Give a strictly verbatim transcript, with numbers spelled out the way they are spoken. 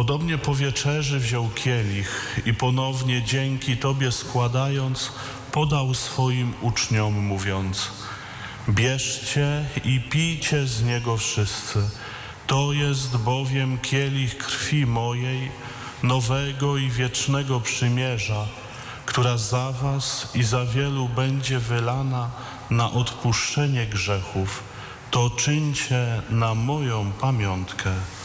Podobnie po wieczerzy wziął kielich i ponownie dzięki Tobie składając, podał swoim uczniom, mówiąc: bierzcie i pijcie z niego wszyscy. To jest bowiem kielich krwi mojej, nowego i wiecznego przymierza, która za was i za wielu będzie wylana na odpuszczenie grzechów. To czyńcie na moją pamiątkę.